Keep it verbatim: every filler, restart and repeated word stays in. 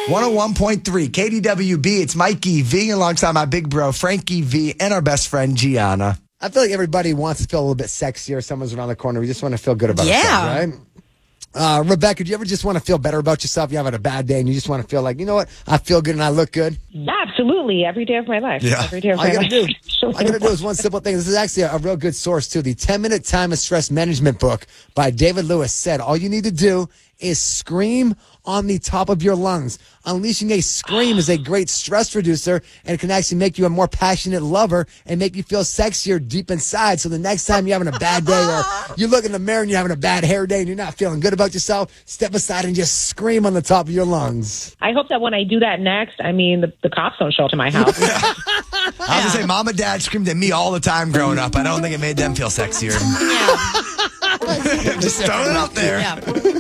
one oh one point three K D W B. It's Mikey V alongside my big bro, Frankie V, and our best friend, Gianna. I feel like everybody wants to feel a little bit sexier. Someone's around the corner. We just want to feel good about Yeah. ourselves, right? Uh, Rebecca, do you ever just want to feel better about yourself? You have had a bad day and you just want to feel like, you know what? I feel good and I look good. Absolutely. Every day of my life. Yeah. Every day of All my you gotta life. do, all you gotta do is one simple thing. This is actually a, a real good source too. The ten-minute Time and Stress Management book by David Lewis said all you need to do is scream on the top of your lungs. Unleashing a scream is a great stress reducer, and it can actually make you a more passionate lover and make you feel sexier deep inside. So the next time you're having a bad day or you look in the mirror and you're having a bad hair day and you're not feeling good about yourself, step aside and just scream on the top of your lungs. I hope that when I do that next, I mean, the, the cops don't show up to my house. I was going to say, mom and dad screamed at me all the time growing up. I don't think it made them feel sexier. Yeah. Just throwing it out there. Yeah.